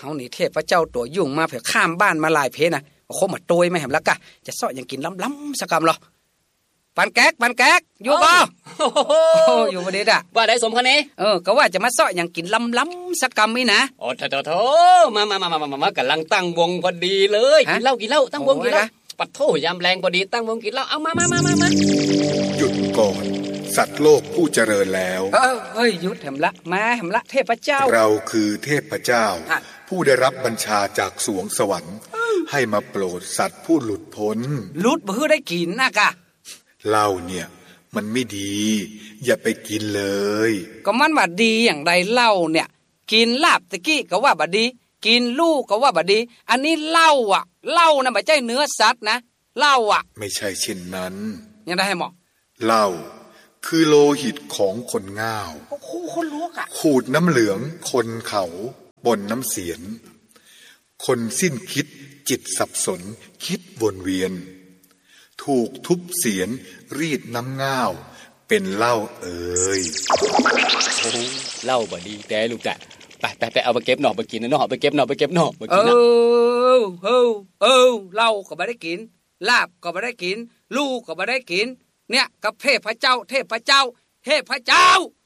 านี่เทพเจ้าตัวยุ่งมาเผื่อข้ามบ้านมาหลายเพนะโคมาโตยไม่เห็นแล้วกะจะซ้อยังกินล้ำๆสักกำหรอปันแก๊กอยู่บ่อยู่บ่ดีด่ะว่าได้สมพะนี้ก็ว่าจะมาซ้อยังกินล้ำๆสักกำนี่นะโอ้โธมากำลังตั้งวงพอดีเลยกินเหล้าตั้งวงกินเหล้าปัดโถยามแรงพอดีตั้งวงกินเหล้าเอามาหยุดก่อนสัตว์โลกผู้เจริญแล้วเฮ้ยหยุดแหมละเทพเจ้าเราคือเทพเจ้าผู้ได้รับบัญชาจากสวงสวรรค์ให้มาโปรดสัตว์ผู้หลุดพ้นหลุดบ่ฮื้อได้กินนะกะเหล้าเนี่ยมันไม่ดีอย่าไปกินเลยก็มันว่าดีอย่างใดเหล้าเนี่ยกินลาบตะกี้ก็ว่าบ่ดีกินลูกก็ว่าบ่ดีอันนี้เหล้าน่ะไม่ใช่เนื้อสัตว์นะเหล้าไม่ใช่เช่นนั้นยังได้ให้หมอเหล้าคือโลหิตของคนง่าวคนลวกขูดน้ำเหลืองคนเขาบนน้ำเสียนคนสิ้นคิดจิตสับสนคิดวนเวียนถูกทุบเสียนรีดน้ำง่าวเป็นเหล้าเหล้าบ่ดีแต่ลูกจ้ะไปเอาไปเก็บหน่อไปกินนะเนาะไปเก็บหน่อมากินนะเหล้าก็บ่ได้กินลาบก็บ่ได้กินลูกก็บ่ได้กินเนี่ยกับเทพเจ้า